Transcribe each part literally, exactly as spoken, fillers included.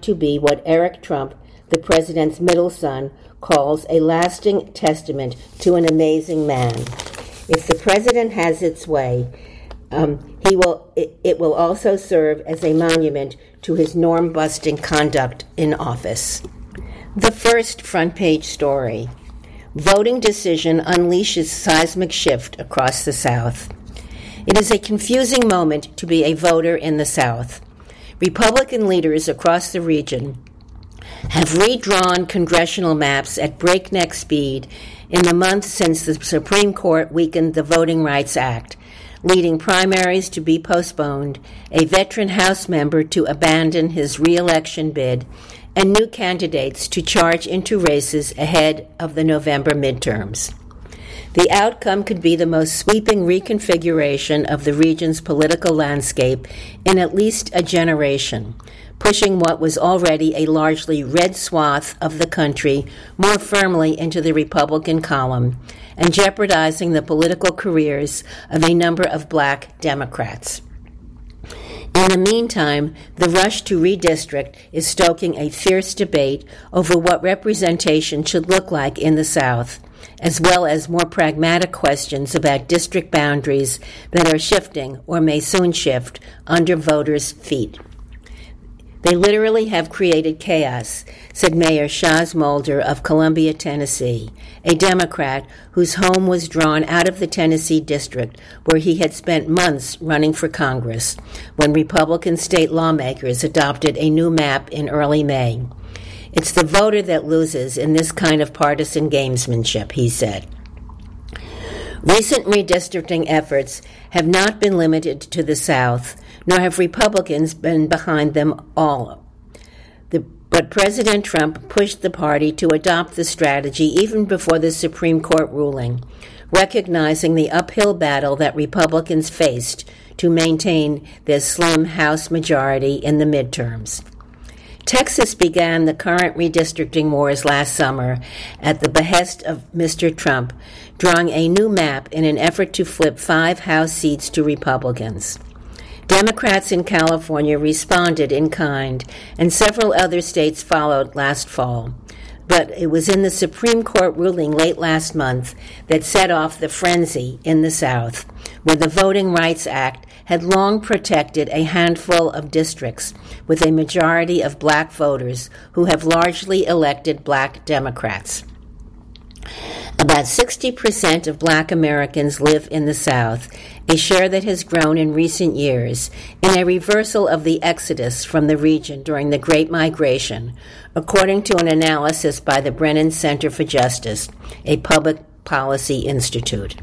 designed to be what Eric Trump, the president's middle son, calls a lasting testament to an amazing man. If the president has its way, um, he will. It, it will also serve as a monument to his norm-busting conduct in office. The first front-page story. Voting decision unleashes seismic shift across the South. It is a confusing moment to be a voter in the South. Republican leaders across the region have redrawn congressional maps at breakneck speed in the months since the Supreme Court weakened the Voting Rights Act, leading primaries to be postponed, a veteran House member to abandon his re-election bid, and new candidates to charge into races ahead of the November midterms. The outcome could be the most sweeping reconfiguration of the region's political landscape in at least a generation, pushing what was already a largely red swath of the country more firmly into the Republican column and jeopardizing the political careers of a number of black Democrats. In the meantime, the rush to redistrict is stoking a fierce debate over what representation should look like in the South, as well as more pragmatic questions about district boundaries that are shifting or may soon shift under voters' feet. They literally have created chaos, said Mayor Shaz Mulder of Columbia, Tennessee, a Democrat whose home was drawn out of the Tennessee district where he had spent months running for Congress when Republican state lawmakers adopted a new map in early May. It's the voter that loses in this kind of partisan gamesmanship, he said. Recent redistricting efforts have not been limited to the South, nor have Republicans been behind them all. The, but President Trump pushed the party to adopt the strategy even before the Supreme Court ruling, recognizing the uphill battle that Republicans faced to maintain their slim House majority in the midterms. Texas began the current redistricting wars last summer at the behest of Mister Trump, drawing a new map in an effort to flip five House seats to Republicans. Democrats in California responded in kind, and several other states followed last fall. But it was in the Supreme Court ruling late last month that set off the frenzy in the South, where the Voting Rights Act had long protected a handful of districts with a majority of black voters who have largely elected black Democrats. About sixty percent of black Americans live in the South, a share that has grown in recent years in a reversal of the exodus from the region during the Great Migration, according to an analysis by the Brennan Center for Justice, a public policy institute.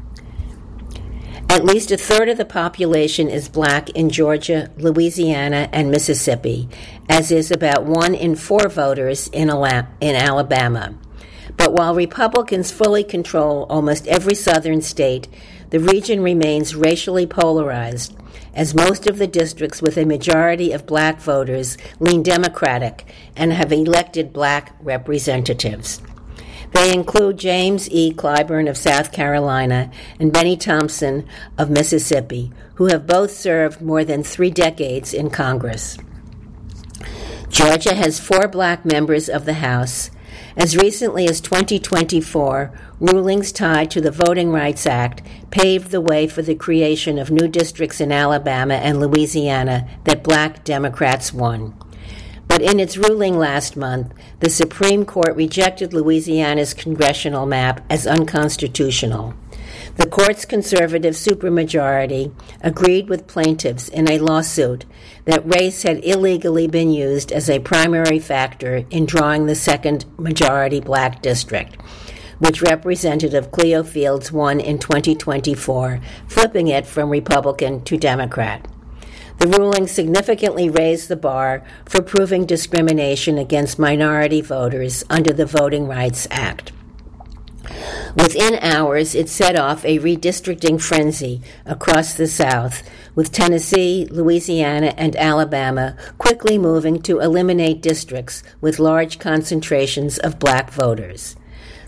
At least a third of the population is black in Georgia, Louisiana, and Mississippi, as is about one in four voters in Alabama. But while Republicans fully control almost every southern state, the region remains racially polarized, as most of the districts with a majority of black voters lean Democratic and have elected black representatives. They include James E. Clyburn of South Carolina and Benny Thompson of Mississippi, who have both served more than three decades in Congress. Georgia has four black members of the House. As recently as twenty twenty-four, rulings tied to the Voting Rights Act paved the way for the creation of new districts in Alabama and Louisiana that black Democrats won. But in its ruling last month, the Supreme Court rejected Louisiana's congressional map as unconstitutional. The court's conservative supermajority agreed with plaintiffs in a lawsuit that race had illegally been used as a primary factor in drawing the second majority black district, which Representative Cleo Fields won in twenty twenty-four, flipping it from Republican to Democrat. The ruling significantly raised the bar for proving discrimination against minority voters under the Voting Rights Act. Within hours, it set off a redistricting frenzy across the South, with Tennessee, Louisiana, and Alabama quickly moving to eliminate districts with large concentrations of black voters.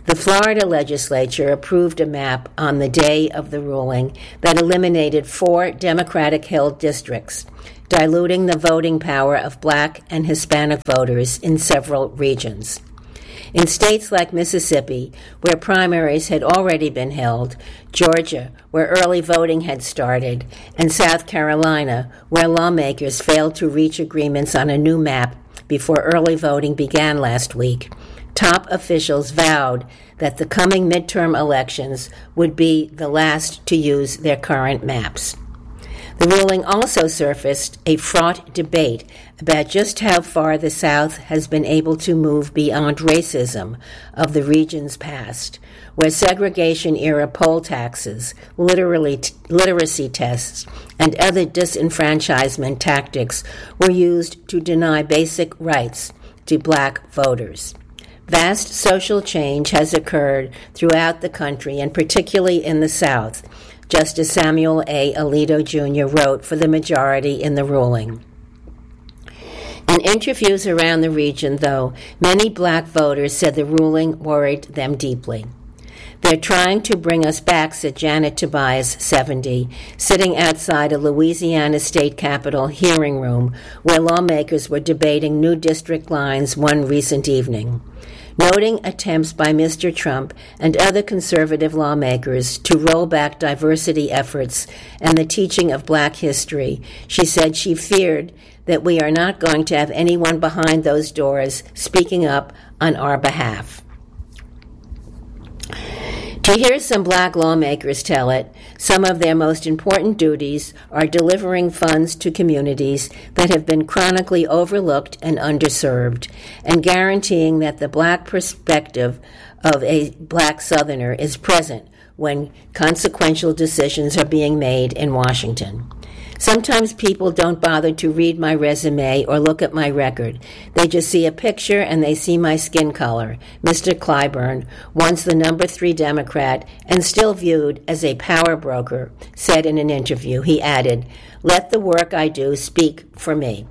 The Florida legislature approved a map on the day of the ruling that eliminated four Democratic-held districts, diluting the voting power of Black and Hispanic voters in several regions. In states like Mississippi, where primaries had already been held, Georgia, where early voting had started, and South Carolina, where lawmakers failed to reach agreements on a new map before early voting began last week, top officials vowed that the coming midterm elections would be the last to use their current maps. The ruling also surfaced a fraught debate about just how far the South has been able to move beyond racism of the region's past, where segregation-era poll taxes, literally t- literacy tests, and other disenfranchisement tactics were used to deny basic rights to Black voters. Vast social change has occurred throughout the country, and particularly in the South, Justice Samuel A. Alito Junior wrote for the majority in the ruling. In interviews around the region, though, many Black voters said the ruling worried them deeply. They're trying to bring us back, said Janet Tobias, seventy, sitting outside a Louisiana state capitol hearing room where lawmakers were debating new district lines one recent evening. Noting attempts by Mister Trump and other conservative lawmakers to roll back diversity efforts and the teaching of Black history, she said she feared that we are not going to have anyone behind those doors speaking up on our behalf. To hear some Black lawmakers tell it, some of their most important duties are delivering funds to communities that have been chronically overlooked and underserved, and guaranteeing that the Black perspective of a Black Southerner is present when consequential decisions are being made in Washington. Sometimes people don't bother to read my resume or look at my record. They just see a picture and they see my skin color, Mister Clyburn, once the number three Democrat and still viewed as a power broker, said in an interview. He added, "Let the work I do speak for me."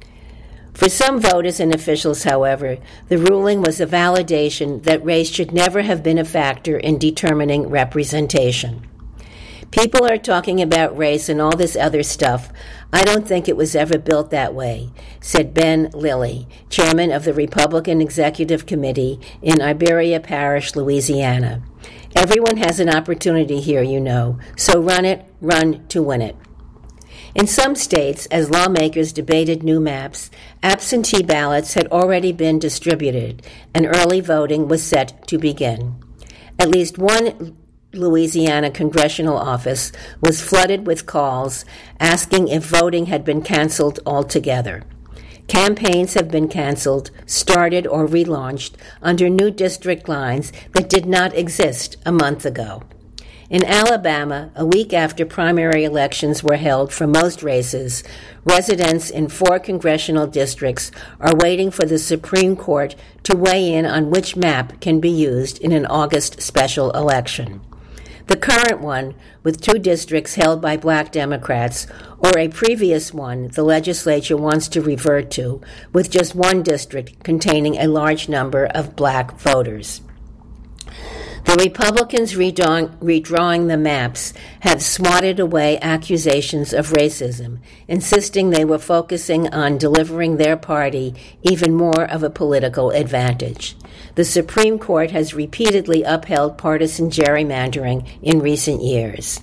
For some voters and officials, however, the ruling was a validation that race should never have been a factor in determining representation. People are talking about race and all this other stuff. I don't think it was ever built that way, said Ben Lilly, chairman of the Republican Executive Committee in Iberia Parish, Louisiana. Everyone has an opportunity here, you know, so run it, run to win it. In some states, as lawmakers debated new maps, absentee ballots had already been distributed, and early voting was set to begin. At least one Louisiana congressional office was flooded with calls asking if voting had been canceled altogether. Campaigns have been canceled, started, or relaunched under new district lines that did not exist a month ago. In Alabama, a week after primary elections were held for most races, residents in four congressional districts are waiting for the Supreme Court to weigh in on which map can be used in an August special election. The current one, with two districts held by Black Democrats, or a previous one the legislature wants to revert to, with just one district containing a large number of Black voters. The Republicans redrawing, redrawing the maps have swatted away accusations of racism, insisting they were focusing on delivering their party even more of a political advantage. The Supreme Court has repeatedly upheld partisan gerrymandering in recent years.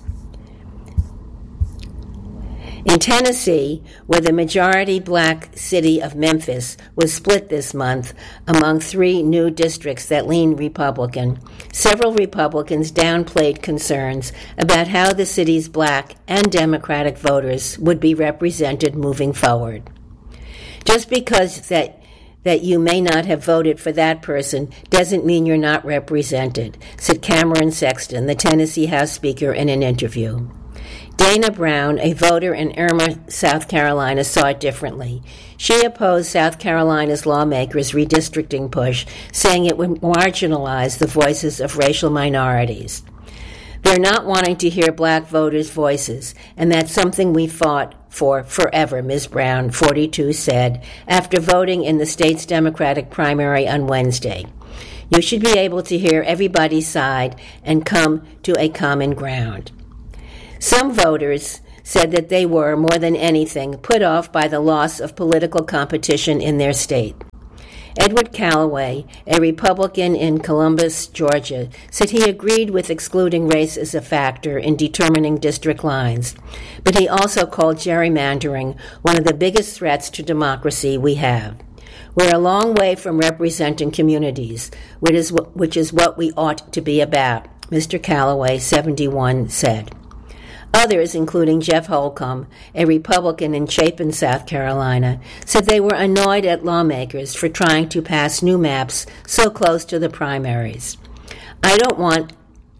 In Tennessee, where the majority Black city of Memphis was split this month among three new districts that lean Republican, several Republicans downplayed concerns about how the city's Black and Democratic voters would be represented moving forward. Just because that that you may not have voted for that person doesn't mean you're not represented, said Cameron Sexton, the Tennessee House Speaker, in an interview. Dana Brown, a voter in Irma, South Carolina, saw it differently. She opposed South Carolina's lawmakers' redistricting push, saying it would marginalize the voices of racial minorities. They're not wanting to hear Black voters' voices, and that's something we fought for forever, Miz Brown, forty-two, said, after voting in the state's Democratic primary on Wednesday. You should be able to hear everybody's side and come to a common ground. Some voters said that they were, more than anything, put off by the loss of political competition in their state. Edward Callaway, a Republican in Columbus, Georgia, said he agreed with excluding race as a factor in determining district lines, but he also called gerrymandering one of the biggest threats to democracy we have. We're a long way from representing communities, which is, which is what we ought to be about, Mister Callaway, seventy-one, said. Others, including Jeff Holcomb, a Republican in Chapin, South Carolina, said they were annoyed at lawmakers for trying to pass new maps so close to the primaries. I don't want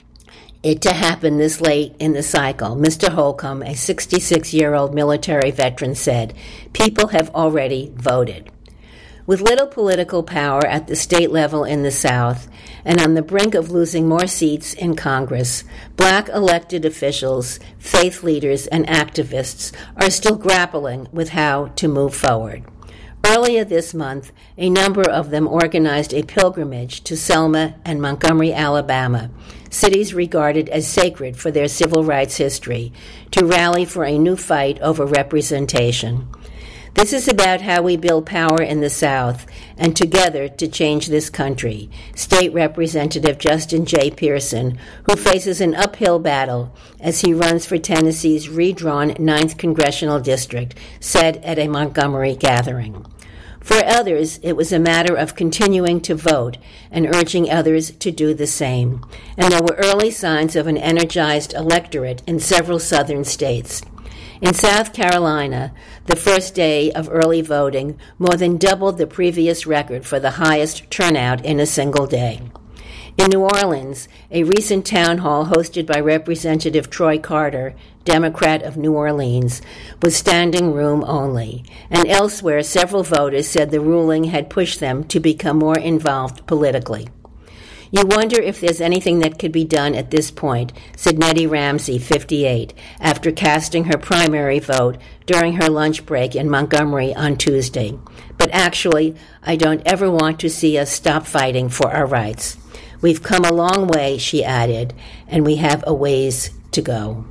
it to happen this late in the cycle, Mister Holcomb, a sixty-six-year-old military veteran, said. People have already voted. With little political power at the state level in the South, and on the brink of losing more seats in Congress, black elected officials, faith leaders, and activists are still grappling with how to move forward. Earlier this month, a number of them organized a pilgrimage to Selma and Montgomery, Alabama, cities regarded as sacred for their civil rights history, to rally for a new fight over representation. This is about how we build power in the South and together to change this country, State Representative Justin J. Pearson, who faces an uphill battle as he runs for Tennessee's redrawn ninth Congressional District, said at a Montgomery gathering. For others, it was a matter of continuing to vote and urging others to do the same. And there were early signs of an energized electorate in several southern states. In South Carolina, the first day of early voting more than doubled the previous record for the highest turnout in a single day. In New Orleans, a recent town hall hosted by Representative Troy Carter, Democrat of New Orleans, was standing room only, and elsewhere several voters said the ruling had pushed them to become more involved politically. You wonder if there's anything that could be done at this point, said Nettie Ramsey, fifty-eight, after casting her primary vote during her lunch break in Montgomery on Tuesday. But actually, I don't ever want to see us stop fighting for our rights. We've come a long way, she added, and we have a ways to go.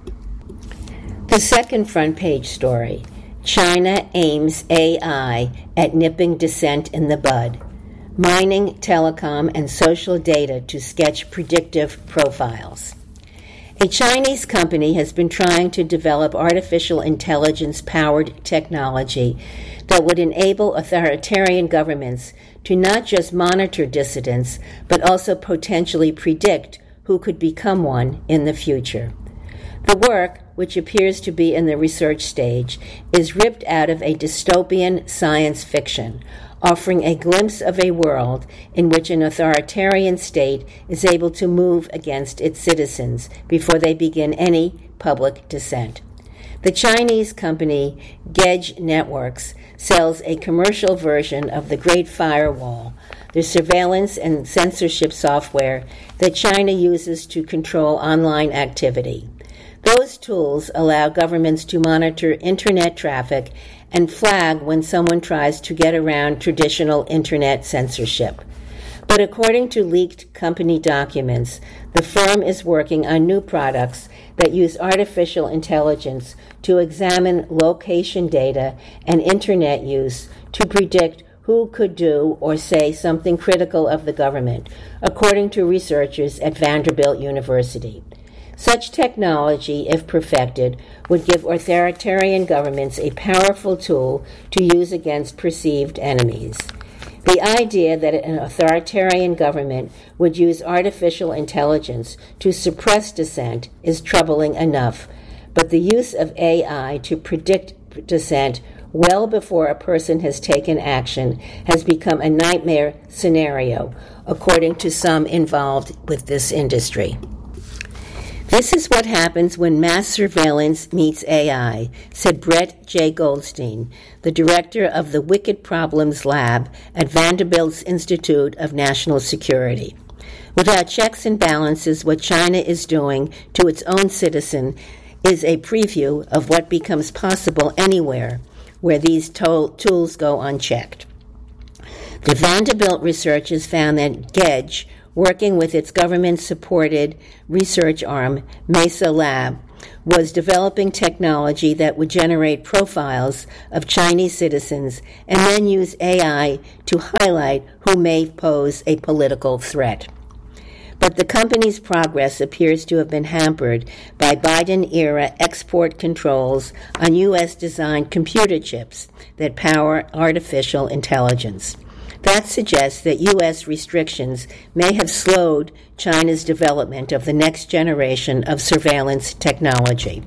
The second front page story, China aims A I at nipping dissent in the bud. Mining, telecom, and social data to sketch predictive profiles. A Chinese company has been trying to develop artificial intelligence-powered technology that would enable authoritarian governments to not just monitor dissidents, but also potentially predict who could become one in the future. The work, which appears to be in the research stage, is ripped out of a dystopian science fiction, offering a glimpse of a world in which an authoritarian state is able to move against its citizens before they begin any public dissent. The Chinese company Gedge Networks sells a commercial version of the Great Firewall, the surveillance and censorship software that China uses to control online activity. Those tools allow governments to monitor internet traffic and flag when someone tries to get around traditional internet censorship. But according to leaked company documents, the firm is working on new products that use artificial intelligence to examine location data and internet use to predict who could do or say something critical of the government, according to researchers at Vanderbilt University. Such technology, if perfected, would give authoritarian governments a powerful tool to use against perceived enemies. The idea that an authoritarian government would use artificial intelligence to suppress dissent is troubling enough, but the use of A I to predict dissent well before a person has taken action has become a nightmare scenario, according to some involved with this industry. This is what happens when mass surveillance meets A I, said Brett J. Goldstein, the director of the Wicked Problems Lab at Vanderbilt's Institute of National Security. Without checks and balances, what China is doing to its own citizen is a preview of what becomes possible anywhere where these to- tools go unchecked. The Vanderbilt researchers found that Gedge, working with its government-supported research arm, Mesa Lab, was developing technology that would generate profiles of Chinese citizens and then use A I to highlight who may pose a political threat. But the company's progress appears to have been hampered by Biden-era export controls on U S-designed computer chips that power artificial intelligence. That suggests that U S restrictions may have slowed China's development of the next generation of surveillance technology.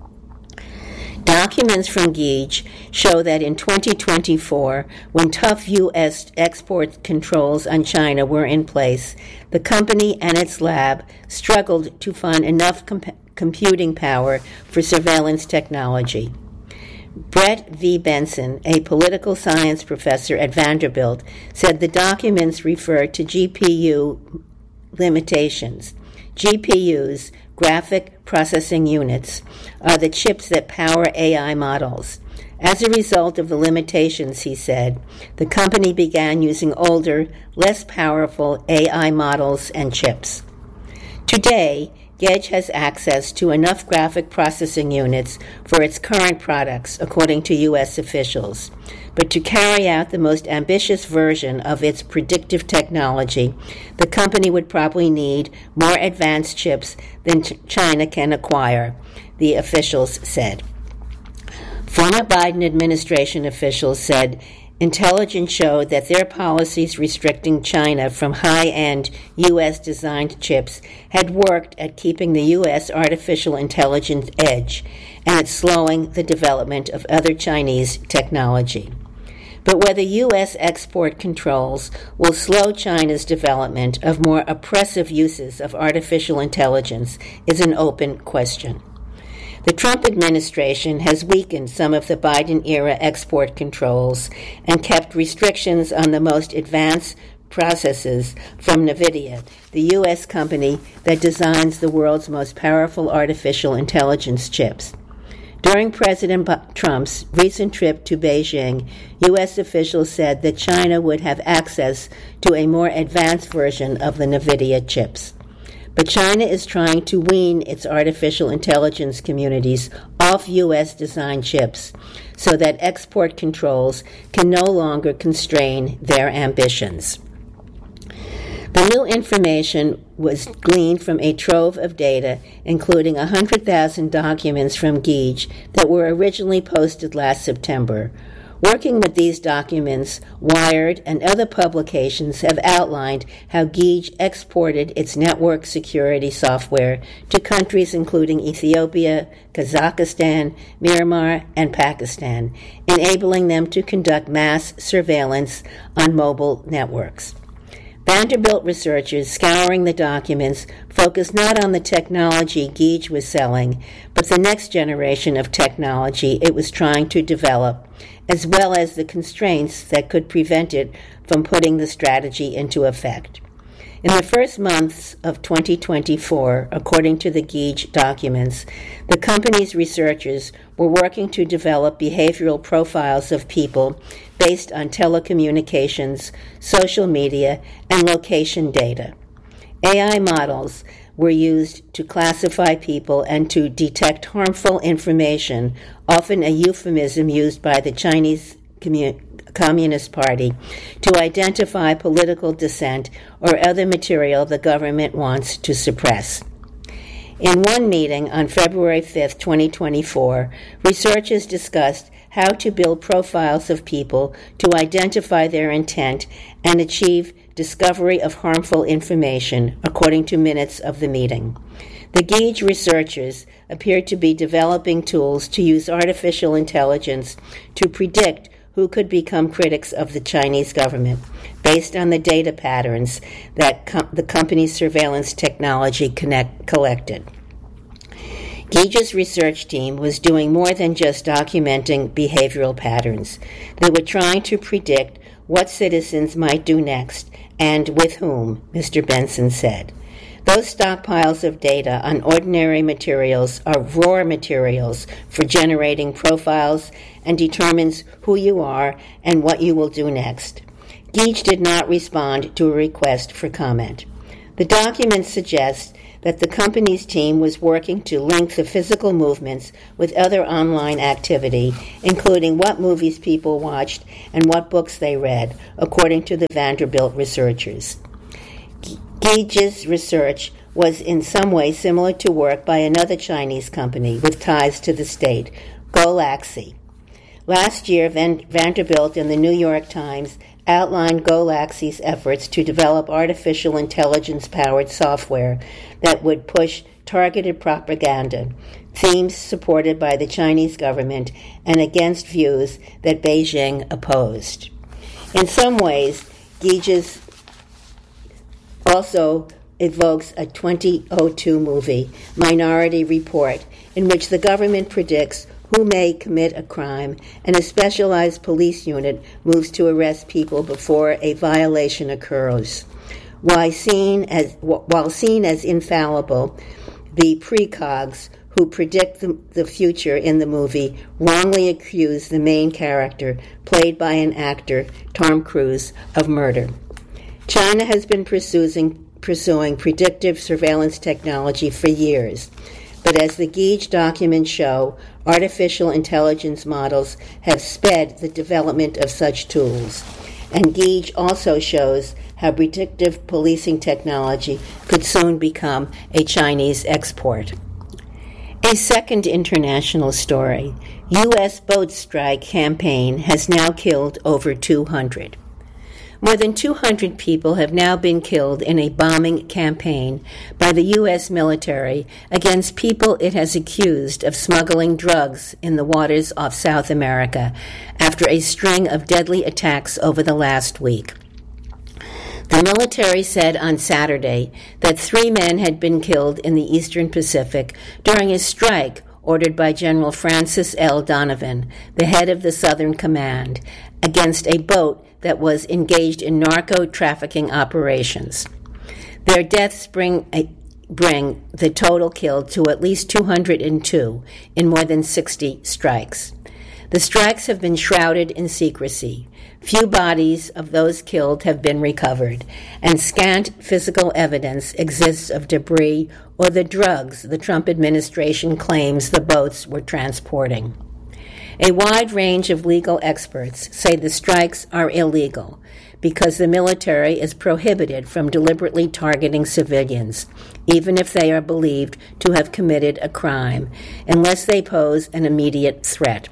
Documents from Gedge show that in twenty twenty-four, when tough U S export controls on China were in place, the company and its lab struggled to find enough comp- computing power for surveillance technology. Brett V. Benson, a political science professor at Vanderbilt, said the documents referred to G P U limitations. G P Us, graphic processing units, are the chips that power A I models. As a result of the limitations, he said, the company began using older, less powerful A I models and chips. Today, Gedge has access to enough graphic processing units for its current products, according to U S officials. But to carry out the most ambitious version of its predictive technology, the company would probably need more advanced chips than China can acquire, the officials said. Former Biden administration officials said intelligence showed that their policies restricting China from high-end U S-designed chips had worked at keeping the U S artificial intelligence edge and at slowing the development of other Chinese technology. But whether U S export controls will slow China's development of more oppressive uses of artificial intelligence is an open question. The Trump administration has weakened some of the Biden-era export controls and kept restrictions on the most advanced processes from NVIDIA, the U S company that designs the world's most powerful artificial intelligence chips. During President Trump's recent trip to Beijing, U S officials said that China would have access to a more advanced version of the NVIDIA chips. But China is trying to wean its artificial intelligence communities off U S-designed chips so that export controls can no longer constrain their ambitions. The new information was gleaned from a trove of data, including one hundred thousand documents from Gedge that were originally posted last September. Working with these documents, Wired and other publications have outlined how Gedge exported its network security software to countries including Ethiopia, Kazakhstan, Myanmar, and Pakistan, enabling them to conduct mass surveillance on mobile networks. Vanderbilt researchers scouring the documents focused not on the technology Gedge was selling, but the next generation of technology it was trying to develop, as well as the constraints that could prevent it from putting the strategy into effect. In the first months of twenty twenty-four, according to the Gedge documents, the company's researchers were working to develop behavioral profiles of people based on telecommunications, social media, and location data. A I models were used to classify people and to detect harmful information, often a euphemism used by the Chinese community. Communist Party, to identify political dissent or other material the government wants to suppress. In one meeting on February fifth, twenty twenty-four, researchers discussed how to build profiles of people to identify their intent and achieve discovery of harmful information, according to minutes of the meeting. The Gedge researchers appeared to be developing tools to use artificial intelligence to predict who could become critics of the Chinese government based on the data patterns that com- the company's surveillance technology connect- collected. Gedge's research team was doing more than just documenting behavioral patterns. They were trying to predict what citizens might do next and with whom, Mister Benson said. Those stockpiles of data on ordinary materials are raw materials for generating profiles and determines who you are and what you will do next. Geach did not respond to a request for comment. The document suggests that the company's team was working to link the physical movements with other online activity, including what movies people watched and what books they read, according to the Vanderbilt researchers. Geach's research was in some way similar to work by another Chinese company with ties to the state, Golaxy. Last year, Van- Vanderbilt and the New York Times outlined Golaxy's efforts to develop artificial intelligence-powered software that would push targeted propaganda, themes supported by the Chinese government and against views that Beijing opposed. In some ways, Geach's also evokes a twenty oh two movie, Minority Report, in which the government predicts who may commit a crime, and a specialized police unit moves to arrest people before a violation occurs. While seen as, while seen as infallible, the precogs who predict the, the future in the movie wrongly accuse the main character, played by an actor, Tom Cruise, of murder. China has been pursuing, pursuing predictive surveillance technology for years. But as the Geach documents show, artificial intelligence models have sped the development of such tools. And Geach also shows how predictive policing technology could soon become a Chinese export. A second international story. U S boat strike campaign has now killed over two hundred. More than two hundred people have now been killed in a bombing campaign by the U S military against people it has accused of smuggling drugs in the waters off South America after a string of deadly attacks over the last week. The military said on Saturday that three men had been killed in the Eastern Pacific during a strike ordered by General Francis L. Donovan, the head of the Southern Command, against a boat that was engaged in narco-trafficking operations. Their deaths bring, a, bring the total killed to at least two hundred two in more than sixty strikes. The strikes have been shrouded in secrecy. Few bodies of those killed have been recovered, and scant physical evidence exists of debris or the drugs the Trump administration claims the boats were transporting. A wide range of legal experts say the strikes are illegal because the military is prohibited from deliberately targeting civilians, even if they are believed to have committed a crime, unless they pose an immediate threat.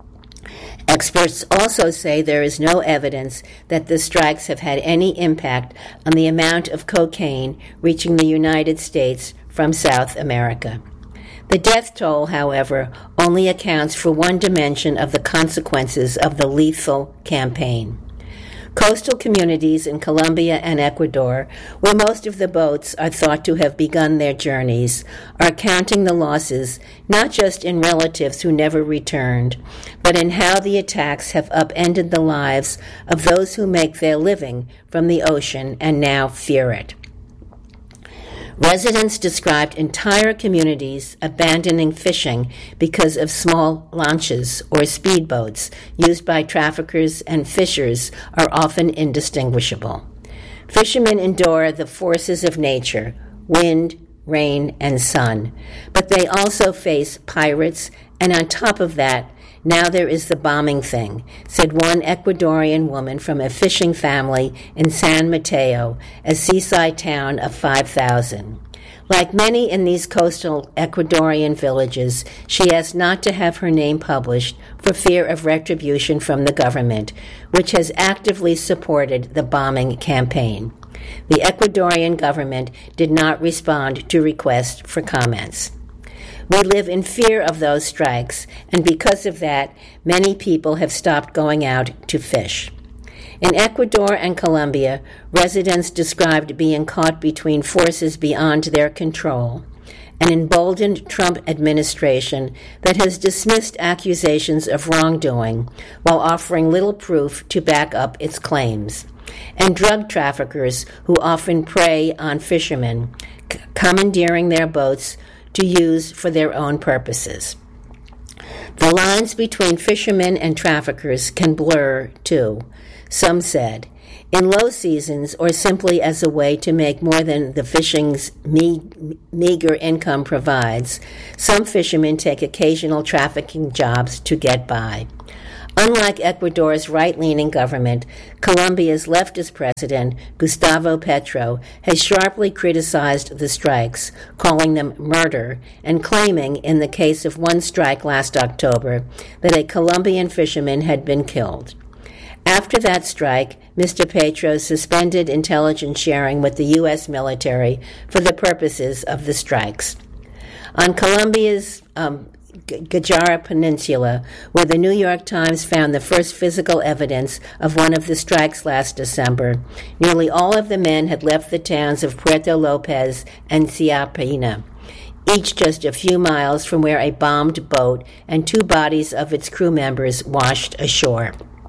Experts also say there is no evidence that the strikes have had any impact on the amount of cocaine reaching the United States from South America. The death toll, however, only accounts for one dimension of the consequences of the lethal campaign. Coastal communities in Colombia and Ecuador, where most of the boats are thought to have begun their journeys, are counting the losses not just in relatives who never returned, but in how the attacks have upended the lives of those who make their living from the ocean and now fear it. Residents described entire communities abandoning fishing because of small lanchas or speedboats used by traffickers, and fishers are often indistinguishable. Fishermen endure the forces of nature, wind, rain, and sun, but they also face pirates, and on top of that, now there is the bombing thing, said one Ecuadorian woman from a fishing family in San Mateo, a seaside town of five thousand. Like many in these coastal Ecuadorian villages, she asked not to have her name published for fear of retribution from the government, which has actively supported the bombing campaign. The Ecuadorian government did not respond to requests for comments. We live in fear of those strikes, and because of that, many people have stopped going out to fish. In Ecuador and Colombia, residents described being caught between forces beyond their control, an emboldened Trump administration that has dismissed accusations of wrongdoing while offering little proof to back up its claims, and drug traffickers who often prey on fishermen, c- commandeering their boats to use for their own purposes. The lines between fishermen and traffickers can blur, too. Some said, In low seasons, or simply as a way to make more than the fishing's me- meager income provides, some fishermen take occasional trafficking jobs to get by. Unlike Ecuador's right-leaning government, Colombia's leftist president, Gustavo Petro, has sharply criticized the strikes, calling them murder, and claiming, in the case of one strike last October, that a Colombian fisherman had been killed. After that strike, Mister Petro suspended intelligence sharing with the U S military for the purposes of the strikes. On Colombia's um, Guajara Peninsula, where the New York Times found the first physical evidence of one of the strikes last December, nearly all of the men had left the towns of Puerto Lopez and Siapina, each just a few miles from where a bombed boat and two bodies of its crew members washed ashore.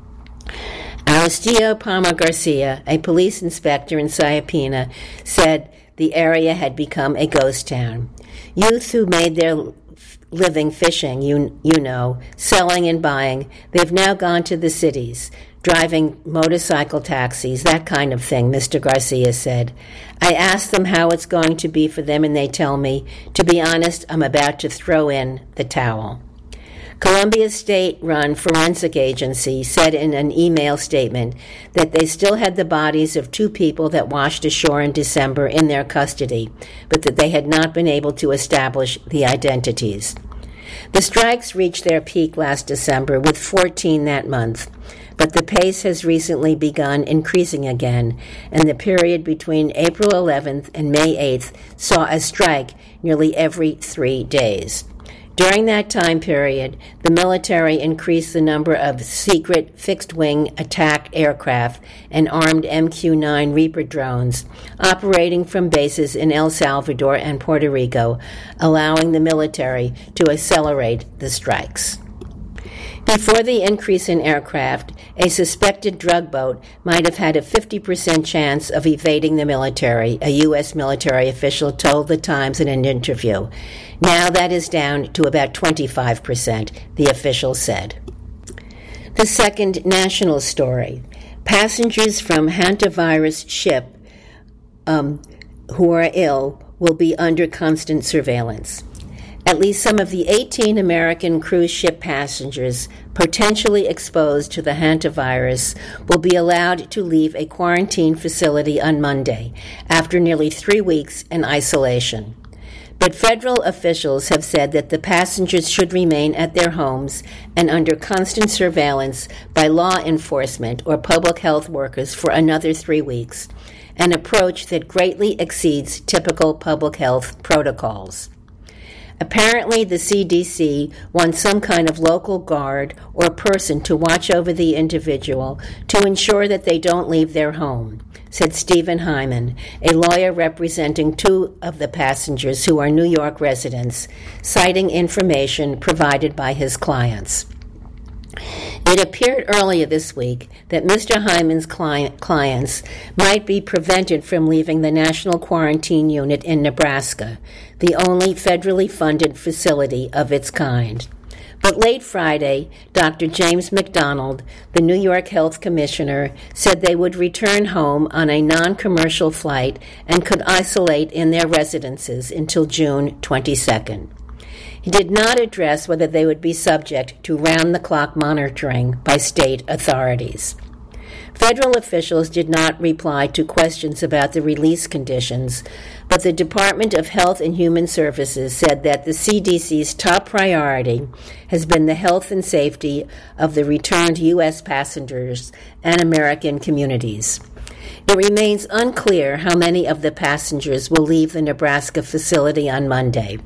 Aristio Palma Garcia, a police inspector in Siapina, said the area had become a ghost town. Youth who made their living fishing, you, you know, selling and buying, they've now gone to the cities, driving motorcycle taxis, that kind of thing, Mister Garcia said. I asked them how it's going to be for them, and they tell me, to be honest, I'm about to throw in the towel. Colombia's state-run forensic agency said in an email statement that they still had the bodies of two people that washed ashore in December in their custody, but that they had not been able to establish the identities. The strikes reached their peak last December, with fourteen that month, but the pace has recently begun increasing again, and the period between April eleventh and May eighth saw a strike nearly every three days. During that time period, the military increased the number of secret fixed-wing attack aircraft and armed M Q nine Reaper drones operating from bases in El Salvador and Puerto Rico, allowing the military to accelerate the strikes. Before the increase in aircraft, a suspected drug boat might have had a fifty percent chance of evading the military, a U S military official told the Times in an interview. Now that is down to about twenty-five percent, the official said. The second national story. Passengers from hantavirus ship um, who are ill will be under constant surveillance. At least some of the eighteen American cruise ship passengers potentially exposed to the hantavirus will be allowed to leave a quarantine facility on Monday after nearly three weeks in isolation. But federal officials have said that the passengers should remain at their homes and under constant surveillance by law enforcement or public health workers for another three weeks, an approach that greatly exceeds typical public health protocols. Apparently, the C D C wants some kind of local guard or person to watch over the individual to ensure that they don't leave their home, said Stephen Hyman, a lawyer representing two of the passengers who are New York residents, citing information provided by his clients. It appeared earlier this week that Mister Hyman's client, clients might be prevented from leaving the National Quarantine Unit in Nebraska, the only federally funded facility of its kind. But late Friday, Doctor James McDonald, the New York Health Commissioner, said they would return home on a non-commercial flight and could isolate in their residences until June twenty-second. He did not address whether they would be subject to round-the-clock monitoring by state authorities. Federal officials did not reply to questions about the release conditions, but the Department of Health and Human Services said that the C D C's top priority has been the health and safety of the returned U S passengers and American communities. It remains unclear how many of the passengers will leave the Nebraska facility on Monday.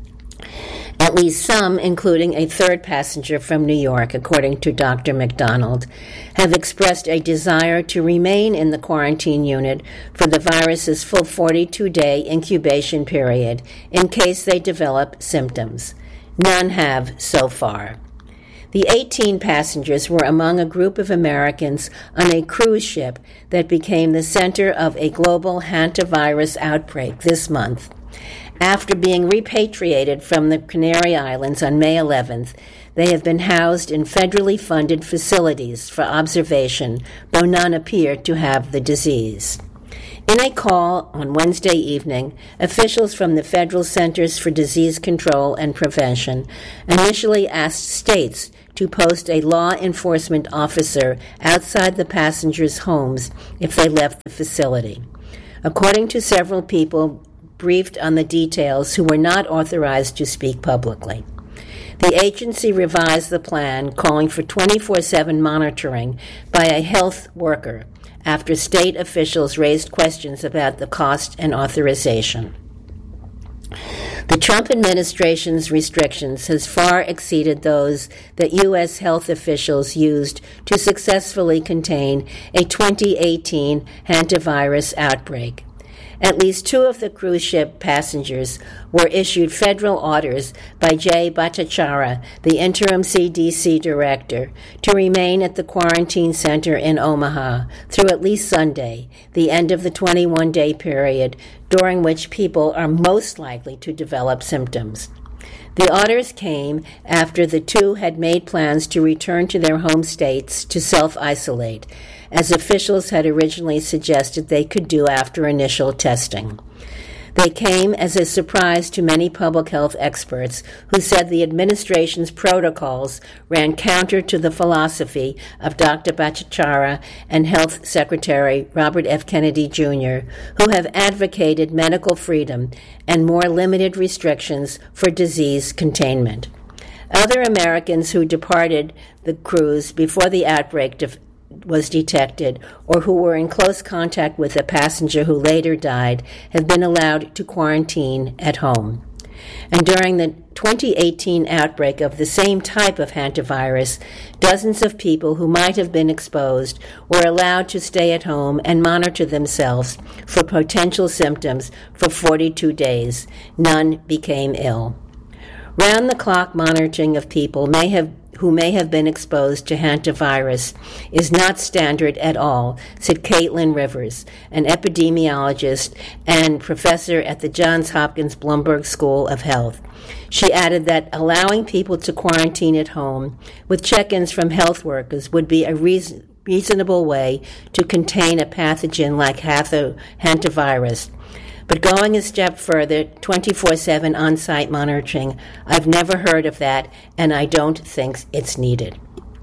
At least some, including a third passenger from New York, according to Doctor McDonald, have expressed a desire to remain in the quarantine unit for the virus's full forty-two day incubation period in case they develop symptoms. None have so far. The eighteen passengers were among a group of Americans on a cruise ship that became the center of a global hantavirus outbreak this month. After being repatriated from the Canary Islands on May eleventh, they have been housed in federally funded facilities for observation, though none appear to have the disease. In a call on Wednesday evening, officials from the Federal Centers for Disease Control and Prevention initially asked states to post a law enforcement officer outside the passengers' homes if they left the facility. According to several people briefed on the details who were not authorized to speak publicly. The agency revised the plan, calling for twenty-four seven monitoring by a health worker after state officials raised questions about the cost and authorization. The Trump administration's restrictions has far exceeded those that U S health officials used to successfully contain a twenty eighteen hantavirus outbreak. At least two of the cruise ship passengers were issued federal orders by Jay Bhattacharya, the interim C D C director, to remain at the quarantine center in Omaha through at least Sunday, the end of the twenty-one day period during which people are most likely to develop symptoms. The orders came after the two had made plans to return to their home states to self-isolate, as officials had originally suggested they could do after initial testing. They came as a surprise to many public health experts who said the administration's protocols ran counter to the philosophy of Doctor Bhattacharya and Health Secretary Robert F. Kennedy Junior, who have advocated medical freedom and more limited restrictions for disease containment. Other Americans who departed the cruise before the outbreak de- was detected or who were in close contact with a passenger who later died have been allowed to quarantine at home. And during the twenty eighteen outbreak of the same type of hantavirus, dozens of people who might have been exposed were allowed to stay at home and monitor themselves for potential symptoms for forty-two days. None became ill. Round-the-clock monitoring of people may have who may have been exposed to hantavirus is not standard at all, said Caitlin Rivers, an epidemiologist and professor at the Johns Hopkins Bloomberg School of Health. She added that allowing people to quarantine at home with check-ins from health workers would be a reason, reasonable way to contain a pathogen like hantavirus. But going a step further, twenty-four seven on-site monitoring, I've never heard of that, and I don't think it's needed.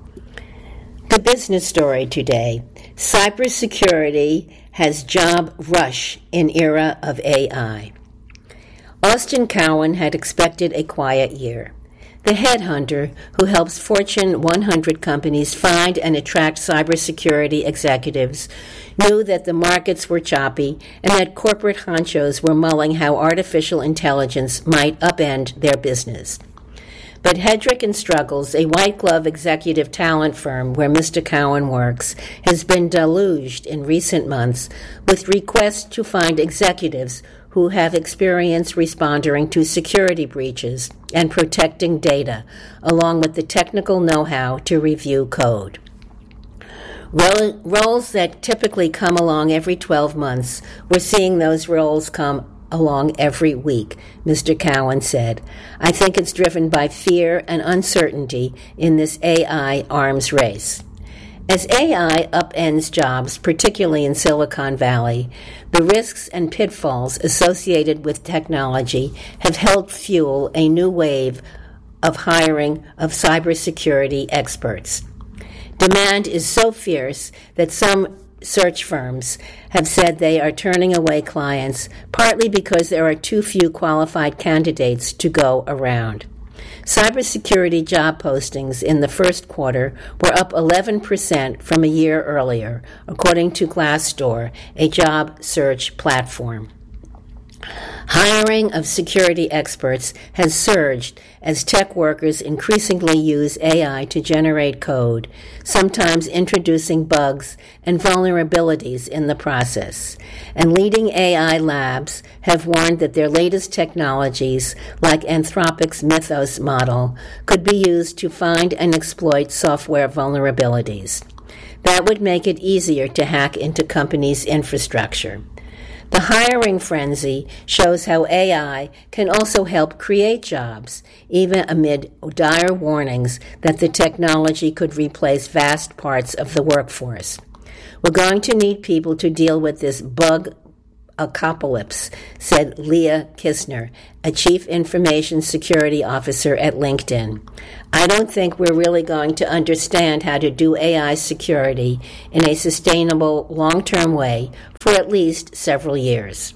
The business story today. Cybersecurity has job rush in era of A I. Austin Cowan had expected a quiet year. The headhunter, who helps Fortune one hundred companies find and attract cybersecurity executives, knew that the markets were choppy and that corporate honchos were mulling how artificial intelligence might upend their business. But Hedrick and Struggles, a white-glove executive talent firm where Mister Cowan works, has been deluged in recent months with requests to find executives who have experience responding to security breaches and protecting data, along with the technical know-how to review code. Roles that typically come along every twelve months, we're seeing those roles come along every week, Mister Cowan said. I think it's driven by fear and uncertainty in this A I arms race. As A I upends jobs, particularly in Silicon Valley, the risks and pitfalls associated with technology have helped fuel a new wave of hiring of cybersecurity experts. Demand is so fierce that some search firms have said they are turning away clients, partly because there are too few qualified candidates to go around. Cybersecurity job postings in the first quarter were up eleven percent from a year earlier, according to Glassdoor, a job search platform. Hiring of security experts has surged as tech workers increasingly use A I to generate code, sometimes introducing bugs and vulnerabilities in the process. And leading A I labs have warned that their latest technologies, like Anthropic's Mythos model, could be used to find and exploit software vulnerabilities. That would make it easier to hack into companies' infrastructure. The hiring frenzy shows how A I can also help create jobs, even amid dire warnings that the technology could replace vast parts of the workforce. We're going to need people to deal with this bug apocalypse, said Leah Kistner, a chief information security officer at LinkedIn. I don't think we're really going to understand how to do A I security in a sustainable, long-term way for at least several years.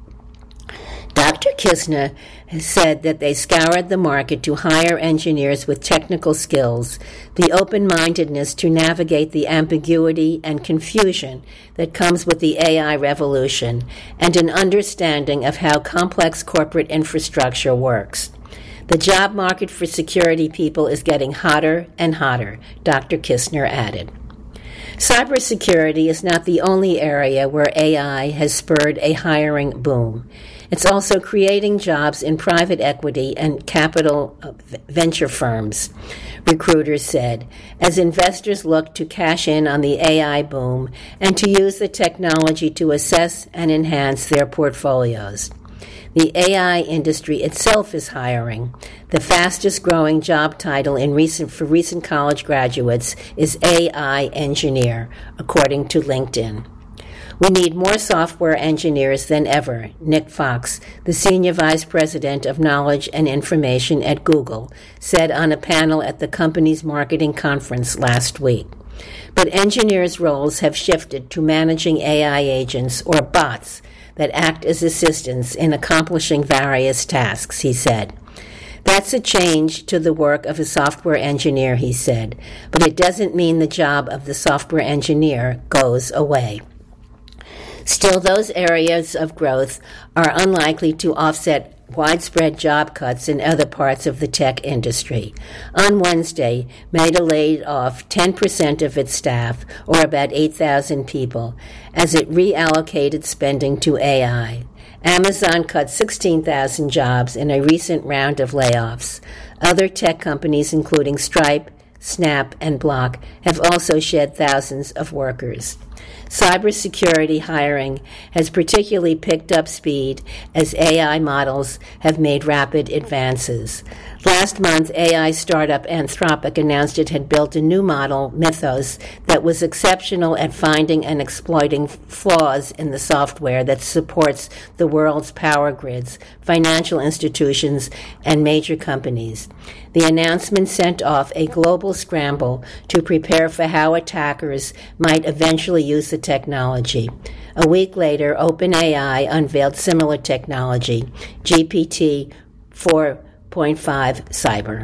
Doctor Kistner has said that they scoured the market to hire engineers with technical skills, the open-mindedness to navigate the ambiguity and confusion that comes with the A I revolution, and an understanding of how complex corporate infrastructure works. The job market for security people is getting hotter and hotter, Doctor Kistner added. Cybersecurity is not the only area where A I has spurred a hiring boom. It's also creating jobs in private equity and capital venture firms, recruiters said, as investors look to cash in on the A I boom and to use the technology to assess and enhance their portfolios. The A I industry itself is hiring. The fastest growing job title in recent for recent college graduates is A I engineer, according to LinkedIn. We need more software engineers than ever, Nick Fox, the Senior Vice President of Knowledge and Information at Google, said on a panel at the company's marketing conference last week. But engineers' roles have shifted to managing A I agents or bots that act as assistants in accomplishing various tasks, he said. That's a change to the work of a software engineer, he said, but it doesn't mean the job of the software engineer goes away. Still, those areas of growth are unlikely to offset widespread job cuts in other parts of the tech industry. On Wednesday, Meta laid off ten percent of its staff, or about eight thousand people, as it reallocated spending to A I. Amazon cut sixteen thousand jobs in a recent round of layoffs. Other tech companies, including Stripe, Snap, and Block, have also shed thousands of workers. Cybersecurity hiring has particularly picked up speed as A I models have made rapid advances. Last month, A I startup Anthropic announced it had built a new model, Mythos, that was exceptional at finding and exploiting flaws in the software that supports the world's power grids, financial institutions, and major companies. The announcement sent off a global scramble to prepare for how attackers might eventually use the technology. A week later, OpenAI unveiled similar technology, G P T four point five Cyber.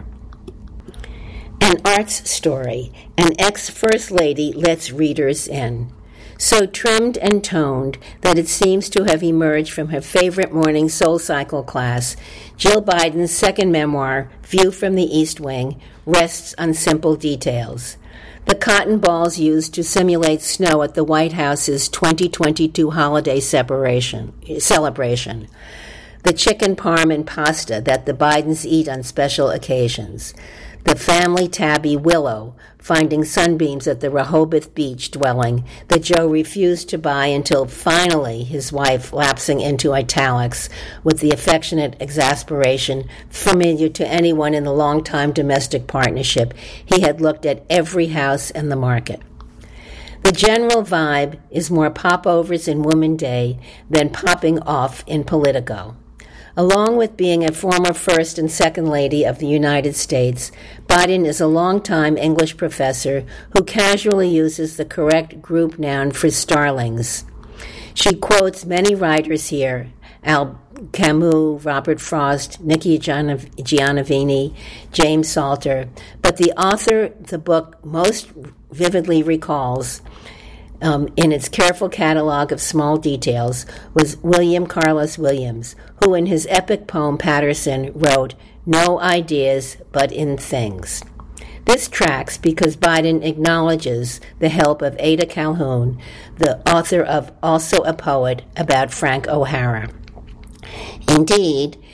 An arts story. An ex-First Lady lets readers in. So trimmed and toned that it seems to have emerged from her favorite morning Soul Cycle class, Jill Biden's second memoir, View from the East Wing, rests on simple details. The cotton balls used to simulate snow at the White House's twenty twenty-two holiday separation, celebration. The chicken parm and pasta that the Bidens eat on special occasions. The family tabby Willow finding sunbeams at the Rehoboth Beach dwelling that Joe refused to buy until finally his wife lapsing into italics with the affectionate exasperation familiar to anyone in the long-time domestic partnership. He had looked at every house in the market. The general vibe is more popovers in Woman Day than popping off in Politico. Along with being a former First and Second Lady of the United States, Biden is a longtime English professor who casually uses the correct group noun for starlings. She quotes many writers here, Al Camus, Robert Frost, Nikki Giannovini, James Salter, but the author the book most vividly recalls Um, in its careful catalog of small details was William Carlos Williams, who in his epic poem Patterson wrote, "No ideas but in things." This tracks because Biden acknowledges the help of Ada Calhoun, the author of Also a Poet about Frank O'Hara. Indeed,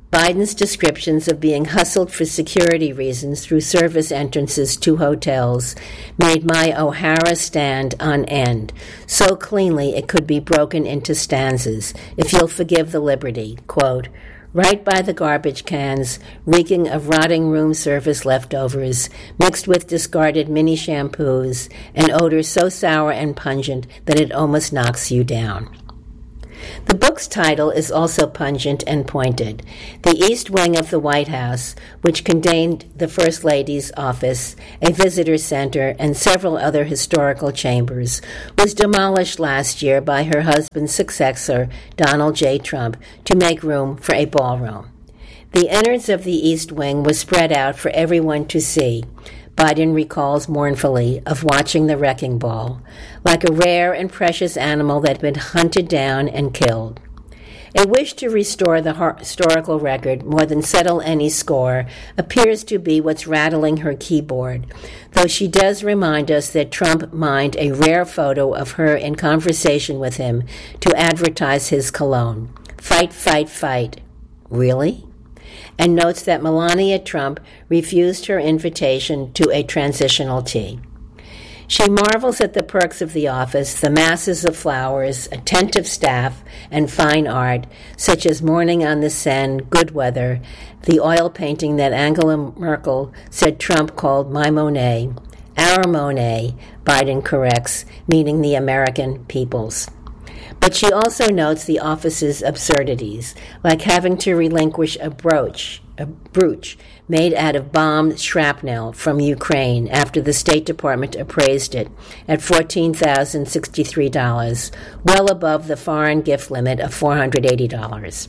Biden's descriptions of being hustled for security reasons through service entrances to hotels made my O'Hara stand on end, so cleanly it could be broken into stanzas, if you'll forgive the liberty. Quote, right by the garbage cans, reeking of rotting room service leftovers, mixed with discarded mini shampoos, an odor so sour and pungent that it almost knocks you down. The book's title is also pungent and pointed. The East Wing of the White House, which contained the First Lady's office, a visitor center, and several other historical chambers, was demolished last year by her husband's successor, Donald J. Trump, to make room for a ballroom. The innards of the East Wing was spread out for everyone to see. Biden recalls mournfully of watching the wrecking ball, like a rare and precious animal that had been hunted down and killed. A wish to restore the historical record more than settle any score appears to be what's rattling her keyboard, though she does remind us that Trump mined a rare photo of her in conversation with him to advertise his cologne. Fight, fight, fight. Really? And notes that Melania Trump refused her invitation to a transitional tea. She marvels at the perks of the office, the masses of flowers, attentive staff, and fine art, such as Morning on the Seine, Good Weather, the oil painting that Angela Merkel said Trump called My Monet, Our Monet, Biden corrects, meaning the American people's. But she also notes the office's absurdities, like having to relinquish a brooch, a brooch made out of bombed shrapnel from Ukraine after the State Department appraised it at fourteen thousand sixty-three dollars, well above the foreign gift limit of four hundred eighty dollars.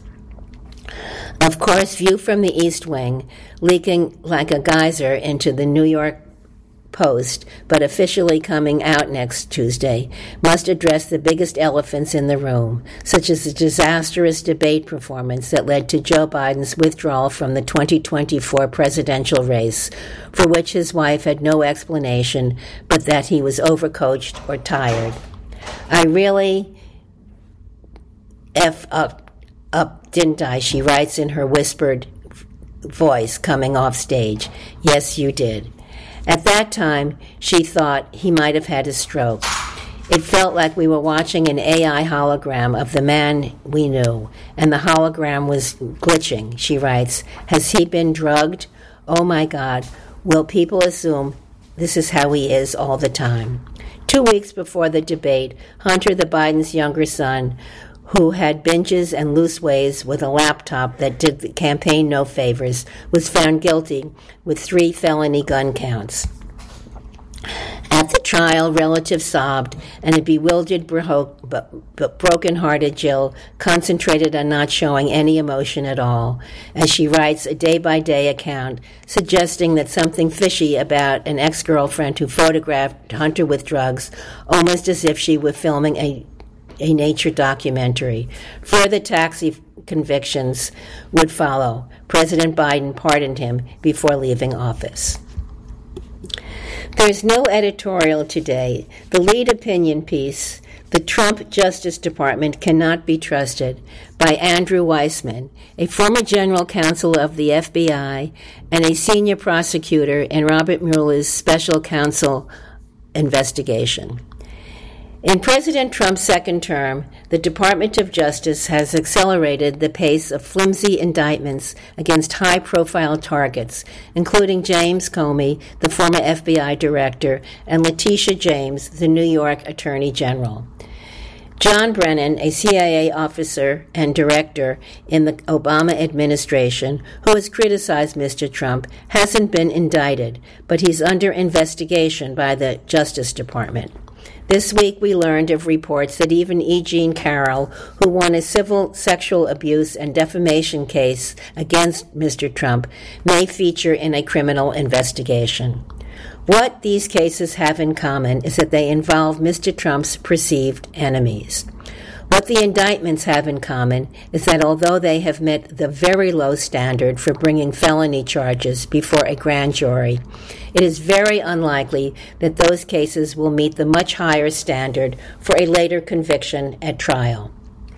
Of course, view from the East Wing, leaking like a geyser into the New York Post, but officially coming out next Tuesday, must address the biggest elephants in the room, such as the disastrous debate performance that led to Joe Biden's withdrawal from the twenty twenty-four presidential race, for which his wife had no explanation but that he was overcoached or tired. I really F up, up, didn't I? She writes in her whispered voice coming off stage. Yes, you did. At that time, she thought he might have had a stroke. It felt like we were watching an A I hologram of the man we knew, and the hologram was glitching, she writes. Has he been drugged? Oh, my God. Will people assume this is how he is all the time? Two weeks before the debate, Hunter, the Biden's younger son, who had binges and loose ways with a laptop that did the campaign no favors, was found guilty with three felony gun counts. At the trial, relatives sobbed, and a bewildered, bro- but broken-hearted Jill concentrated on not showing any emotion at all, as she writes a day-by-day account suggesting that something fishy about an ex-girlfriend who photographed Hunter with drugs, almost as if she were filming a a nature documentary. Further taxi convictions would follow. President Biden pardoned him before leaving office. There's no editorial today. The lead opinion piece, The Trump Justice Department Cannot Be Trusted, by Andrew Weissman, a former general counsel of the F B I and a senior prosecutor in Robert Mueller's special counsel investigation. In President Trump's second term, the Department of Justice has accelerated the pace of flimsy indictments against high-profile targets, including James Comey, the former F B I director, and Letitia James, the New York Attorney General. John Brennan, a C I A officer and director in the Obama administration, who has criticized Mister Trump, hasn't been indicted, but he's under investigation by the Justice Department. This week we learned of reports that even E. Jean Carroll, who won a civil sexual abuse and defamation case against Mister Trump, may feature in a criminal investigation. What these cases have in common is that they involve Mister Trump's perceived enemies. What the indictments have in common is that although they have met the very low standard for bringing felony charges before a grand jury, it is very unlikely that those cases will meet the much higher standard for a later conviction at trial.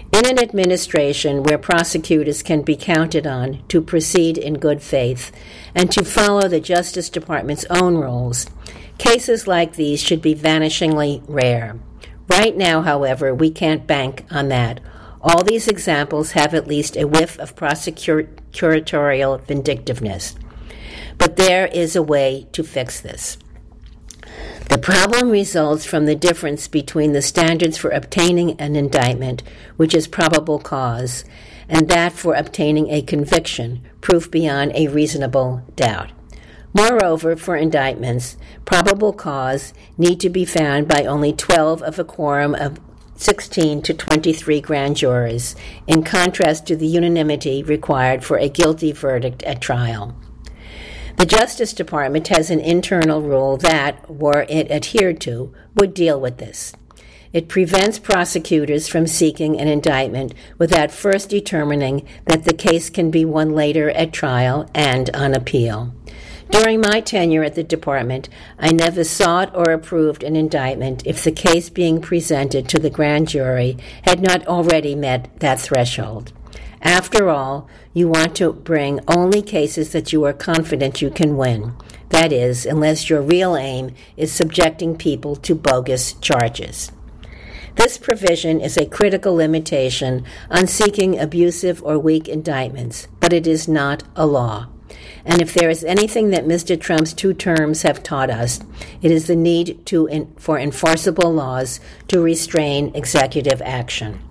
In an administration where prosecutors can be counted on to proceed in good faith and to follow the Justice Department's own rules, cases like these should be vanishingly rare. Right now, however, we can't bank on that. All these examples have at least a whiff of prosecutorial vindictiveness. But there is a way to fix this. The problem results from the difference between the standards for obtaining an indictment, which is probable cause, and that for obtaining a conviction, proof beyond a reasonable doubt. Moreover, for indictments, probable cause need to be found by only twelve of a quorum of sixteen to twenty-three grand jurors, in contrast to the unanimity required for a guilty verdict at trial. The Justice Department has an internal rule that, were it adhered to, would deal with this. It prevents prosecutors from seeking an indictment without first determining that the case can be won later at trial and on appeal. During my tenure at the department, I never sought or approved an indictment if the case being presented to the grand jury had not already met that threshold. After all, you want to bring only cases that you are confident you can win. That is, unless your real aim is subjecting people to bogus charges. This provision is a critical limitation on seeking abusive or weak indictments, but it is not a law. And if there is anything that Mister Trump's two terms have taught us, it is the need to in, for enforceable laws to restrain executive action.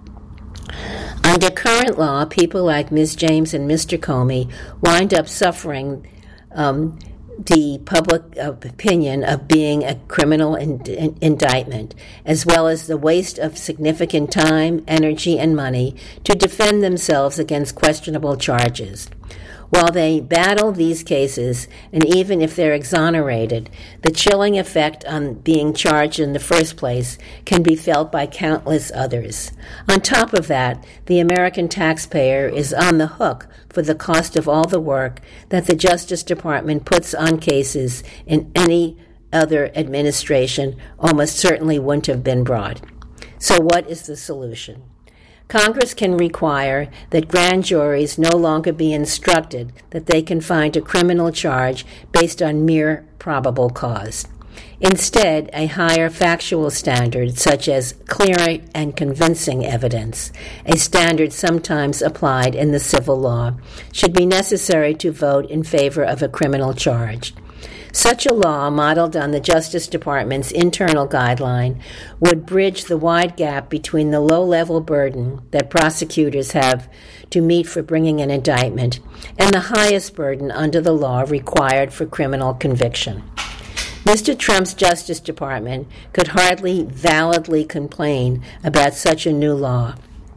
Under current law, people like Miz James and Mister Comey wind up suffering um, the public opinion of being a criminal in- in- indictment, as well as the waste of significant time, energy, and money to defend themselves against questionable charges. While they battle these cases, and even if they're exonerated, the chilling effect on being charged in the first place can be felt by countless others. On top of that, the American taxpayer is on the hook for the cost of all the work that the Justice Department puts on cases in any other administration almost certainly wouldn't have been brought. So what is the solution? Congress can require that grand juries no longer be instructed that they can find a criminal charge based on mere probable cause. Instead, a higher factual standard, such as clear and convincing evidence, a standard sometimes applied in the civil law, should be necessary to vote in favor of a criminal charge. Such a law, modeled on the Justice Department's internal guideline, would bridge the wide gap between the low-level burden that prosecutors have to meet for bringing an indictment and the highest burden under the law required for criminal conviction. Mister Trump's Justice Department could hardly validly complain about such a new law.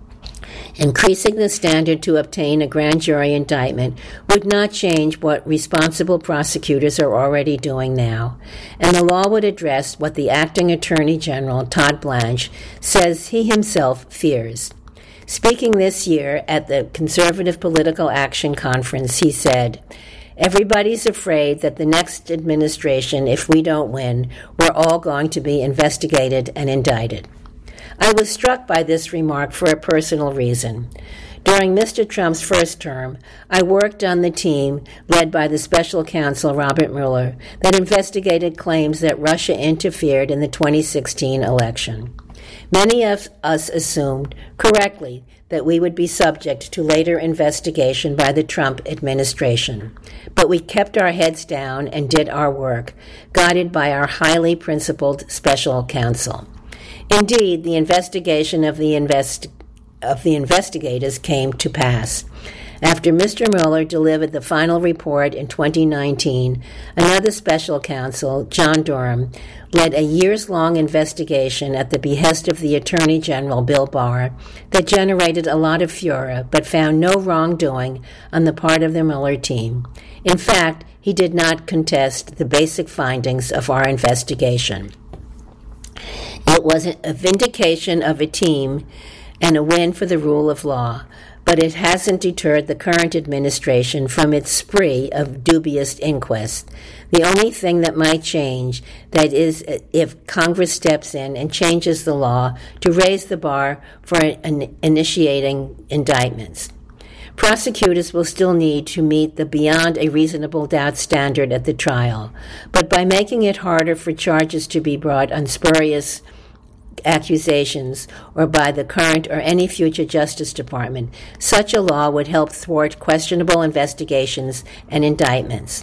Increasing the standard to obtain a grand jury indictment would not change what responsible prosecutors are already doing now, and the law would address what the acting Attorney General, Todd Blanche, says he himself fears. Speaking this year at the Conservative Political Action Conference, he said, "Everybody's afraid that the next administration, if we don't win, we're all going to be investigated and indicted." I was struck by this remark for a personal reason. During Mister Trump's first term, I worked on the team led by the special counsel Robert Mueller that investigated claims that Russia interfered in the twenty sixteen election. Many of us assumed, correctly, that we would be subject to later investigation by the Trump administration. But we kept our heads down and did our work, guided by our highly principled special counsel. Indeed, the investigation of the invest- of the investigators came to pass. After Mister Mueller delivered the final report in twenty nineteen, another special counsel, John Durham, led a years-long investigation at the behest of the Attorney General, Bill Barr, that generated a lot of furor but found no wrongdoing on the part of the Mueller team. In fact, he did not contest the basic findings of our investigation. It was a vindication of a team and a win for the rule of law, but it hasn't deterred the current administration from its spree of dubious inquests. The only thing that might change, that is, if Congress steps in and changes the law to raise the bar for an initiating indictments. Prosecutors will still need to meet the beyond a reasonable doubt standard at the trial, but by making it harder for charges to be brought on spurious accusations or by the current or any future Justice Department, such a law would help thwart questionable investigations and indictments.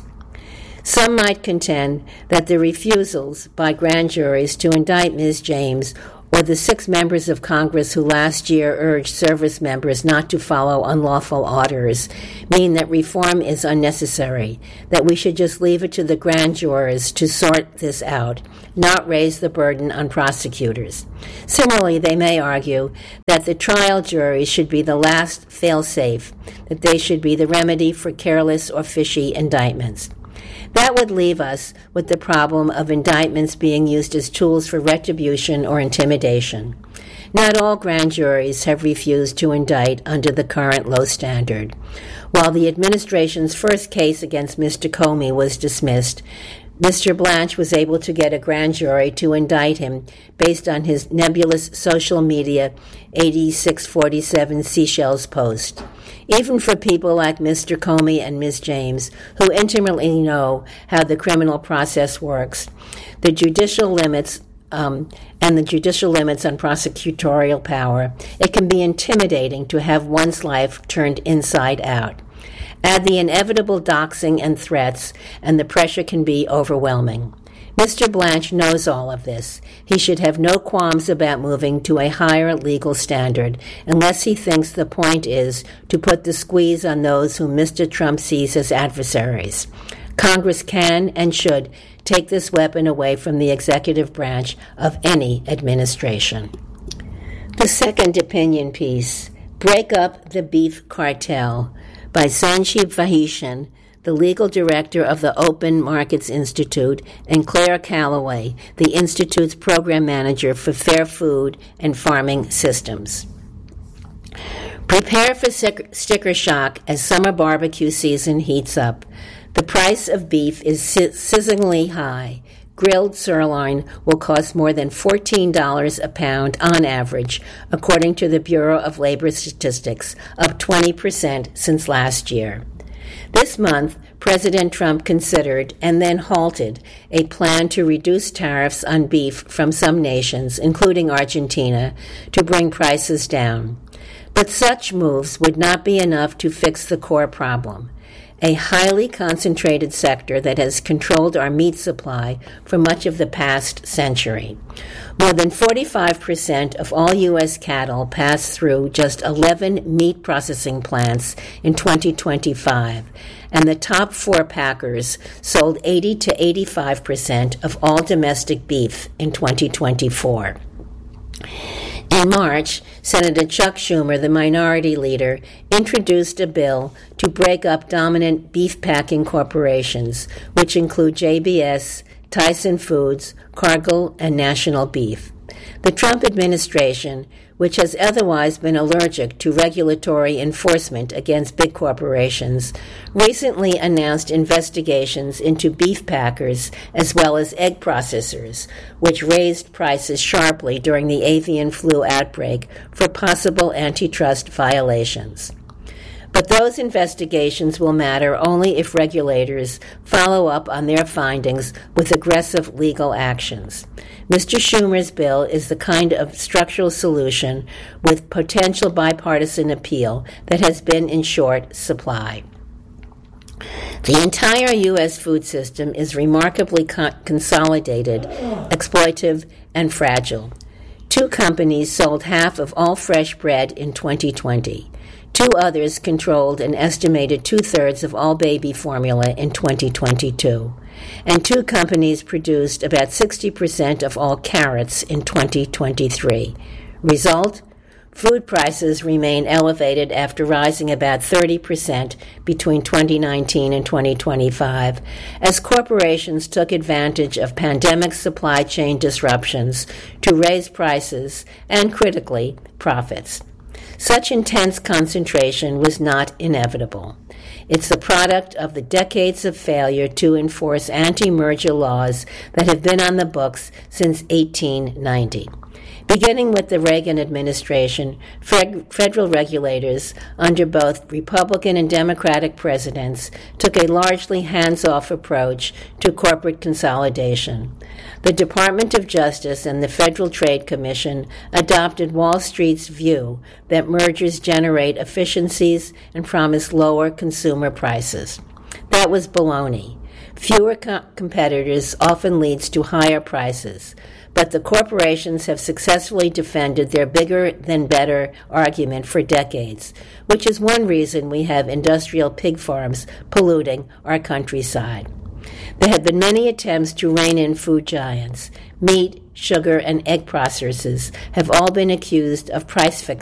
Some might contend that the refusals by grand juries to indict Miz James or the six members of Congress who last year urged service members not to follow unlawful orders mean that reform is unnecessary, that we should just leave it to the grand jurors to sort this out, not raise the burden on prosecutors. Similarly, they may argue that the trial jury should be the last fail-safe, that they should be the remedy for careless or fishy indictments. That would leave us with the problem of indictments being used as tools for retribution or intimidation. Not all grand juries have refused to indict under the current low standard. While the administration's first case against Mister Comey was dismissed, Mister Blanche was able to get a grand jury to indict him based on his nebulous social media eighty-six forty-seven Seychelles post. Even for people like Mister Comey and Miz James, who intimately know how the criminal process works, the judicial limits um, and the judicial limits on prosecutorial power, it can be intimidating to have one's life turned inside out. Add the inevitable doxing and threats, and the pressure can be overwhelming. Mister Blanche knows all of this. He should have no qualms about moving to a higher legal standard, unless he thinks the point is to put the squeeze on those whom Mister Trump sees as adversaries. Congress can and should take this weapon away from the executive branch of any administration. The second opinion piece, Break Up the Beef Cartel, by Sanjeev Vahishan, the legal director of the Open Markets Institute, and Claire Calloway, the Institute's program manager for fair food and farming systems. Prepare for sticker shock as summer barbecue season heats up. The price of beef is sizzlingly high. Grilled sirloin will cost more than fourteen dollars a pound on average, according to the Bureau of Labor Statistics, up twenty percent since last year. This month, President Trump considered and then halted a plan to reduce tariffs on beef from some nations, including Argentina, to bring prices down. But such moves would not be enough to fix the core problem, a highly concentrated sector that has controlled our meat supply for much of the past century. More than forty-five percent of all U S cattle passed through just eleven meat processing plants in twenty twenty-five, and the top four packers sold eighty to eighty-five percent of all domestic beef in twenty twenty-four. In March, Senator Chuck Schumer, the minority leader, introduced a bill to break up dominant beef-packing corporations, which include J B S, Tyson Foods, Cargill, and National Beef. The Trump administration, which has otherwise been allergic to regulatory enforcement against big corporations, recently announced investigations into beef packers as well as egg processors, which raised prices sharply during the avian flu outbreak for possible antitrust violations. But those investigations will matter only if regulators follow up on their findings with aggressive legal actions. Mister Schumer's bill is the kind of structural solution with potential bipartisan appeal that has been in short supply. The entire U S food system is remarkably con- consolidated, exploitive, and fragile. Two companies sold half of all fresh bread in twenty twenty. Two others controlled an estimated two-thirds of all baby formula in twenty twenty-two. And two companies produced about sixty percent of all carrots in twenty twenty-three. Result? Food prices remain elevated after rising about thirty percent between twenty nineteen and twenty twenty-five, as corporations took advantage of pandemic supply chain disruptions to raise prices and, critically, profits. Such intense concentration was not inevitable. It's the product of the decades of failure to enforce anti-merger laws that have been on the books since eighteen ninety. Beginning with the Reagan administration, federal regulators under both Republican and Democratic presidents took a largely hands-off approach to corporate consolidation. The Department of Justice and the Federal Trade Commission adopted Wall Street's view that mergers generate efficiencies and promise lower consumer prices. That was baloney. Fewer co- competitors often leads to higher prices, but the corporations have successfully defended their bigger-than-better argument for decades, which is one reason we have industrial pig farms polluting our countryside. There have been many attempts to rein in food giants. Meat, sugar, and egg processors have all been accused of price fixing.